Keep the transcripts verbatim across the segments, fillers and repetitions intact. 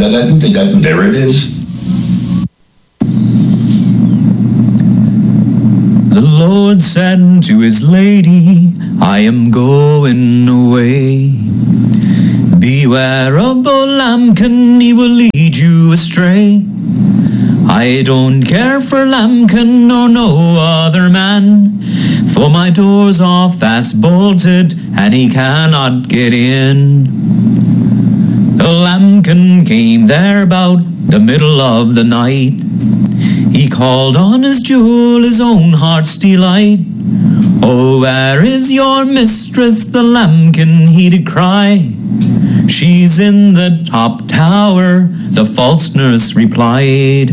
that, that, that, there it is. The Lord said to his lady, I am going away. Beware of the lambkin, he will lead you astray. I don't care for lambkin or no other man, for my doors are fast bolted and he cannot get in. The lambkin came there about the middle of the night. He called on his jewel, his own heart's delight. Oh, where is your mistress, the lambkin, he did cry. She's in the top tower, the false nurse replied.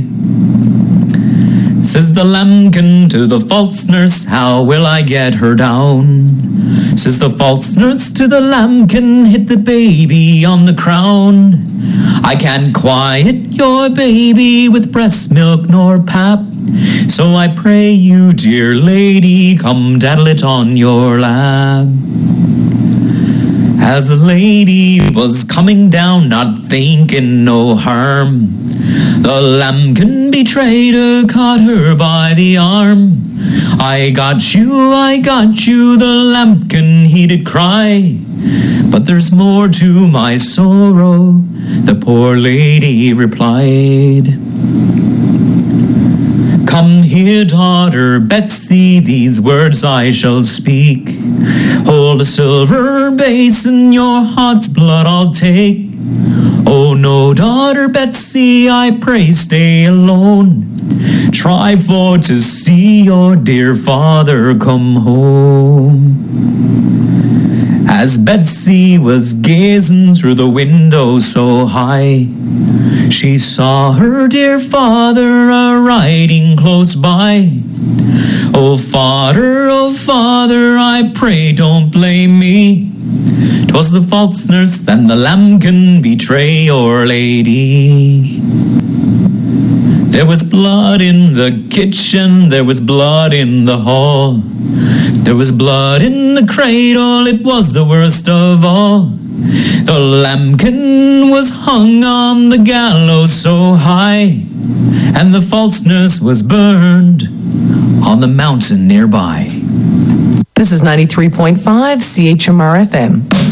Says the lambkin to the false nurse, how will I get her down? Says the false nurse to the lambkin, hit the baby on the crown. I can't quiet your baby with breast milk nor pap, so I pray you, dear lady, come daddle it on your lap. As the lady was coming down, not thinking no harm, the lambkin betrayed her, caught her by the arm. I got you, I got you, the lambkin, he did cry. But there's more to my sorrow, the poor lady replied. Come here, daughter Betsy, these words I shall speak. Hold a silver basin, your heart's blood I'll take. Oh no, daughter Betsy, I pray stay alone. Try for to see your dear father come home. As Betsy was gazing through the window so high, she saw her dear father a-riding close by. Oh father, oh father, I pray don't blame me. 'Twas the false nurse and the lambkin betray your lady. There was blood in the kitchen, there was blood in the hall. There was blood in the cradle, it was the worst of all. The lambkin was hung on the gallows so high, and the false nurse was burned on the mountain nearby. This is ninety-three point five C H M R F M.